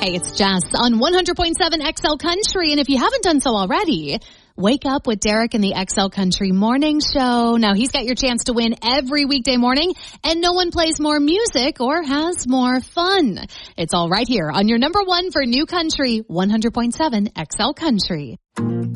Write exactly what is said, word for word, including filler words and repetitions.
Hey, it's Jess on one hundred point seven X L Country. And if you haven't done so already, wake up with Derek in the X L Country Morning Show. Now, he's got your chance to win every weekday morning, and no one plays more music or has more fun. It's all right here on your number one for new country, one hundred point seven X L Country.